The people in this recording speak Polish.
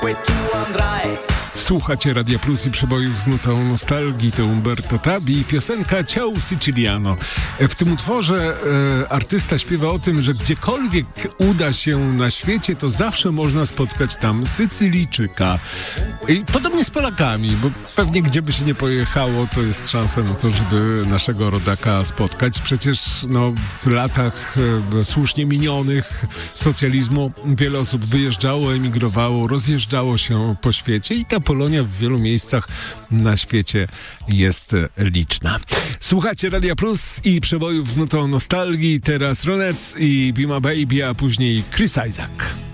Słuchacie Radia Plus i przebojów z nutą nostalgii. To Umberto Tabi i piosenka Ciao Siciliano. W tym utworze artysta śpiewa o tym, że gdziekolwiek uda się na świecie, to zawsze można spotkać tam Sycylijczyka. I podobnie z Polakami, bo pewnie gdzie by się nie pojechało, to jest szansa na to, żeby naszego rodaka spotkać. Przecież w latach słusznie minionych socjalizmu wiele osób wyjeżdżało, emigrowało, rozjeżdżało się po świecie i ta Polonia w wielu miejscach na świecie jest liczna. Słuchacie Radia Plus i przebojów z nutą nostalgii. Teraz Ronettes i Be My Baby, a później Chris Isaak.